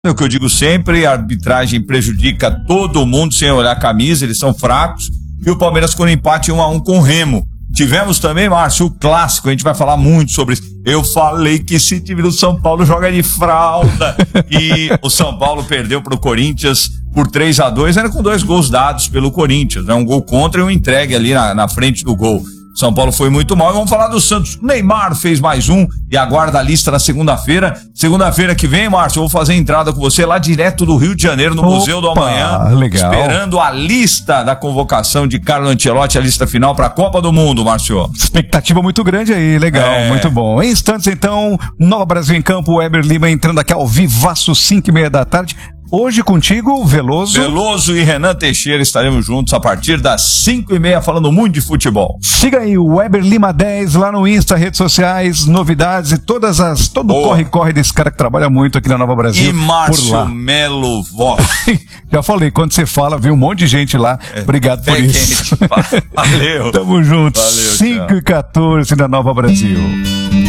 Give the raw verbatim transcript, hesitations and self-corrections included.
É o que eu digo sempre, a arbitragem prejudica todo mundo sem olhar a camisa, eles são fracos. E o Palmeiras com um empate um a um com o Remo. Tivemos também, Márcio, o clássico, a gente vai falar muito sobre isso. Eu falei que esse time do São Paulo joga de fralda. E o São Paulo perdeu para o Corinthians por três a dois, era com dois gols dados pelo Corinthians, né? Um gol contra e um entregue ali na, na frente do gol. São Paulo foi muito mal. E vamos falar do Santos. O Neymar fez mais um e aguarda a lista na segunda-feira. Segunda-feira que vem, Márcio, eu vou fazer a entrada com você lá direto do Rio de Janeiro, no Opa, Museu do Amanhã. Legal. Esperando a lista da convocação de Carlo Ancelotti, a lista final para a Copa do Mundo, Márcio. Expectativa muito grande aí, legal, é. muito bom. Em instantes, então, Nova Brasil em Campo, Weber Lima entrando aqui ao vivaço, cinco e meia da tarde. Hoje contigo, Veloso. Veloso e Renan Teixeira estaremos juntos a partir das cinco e meia falando muito de futebol. Siga aí o Weber Lima dez lá no Insta, redes sociais, novidades e todas as, todo o corre-corre desse cara que trabalha muito aqui na Nova Brasil. E Márcio Melo Voz. Já falei, quando você fala, vem um monte de gente lá. É, Obrigado por isso. Valeu. Tamo juntos. Valeu, cinco e quatorze na Nova Brasil.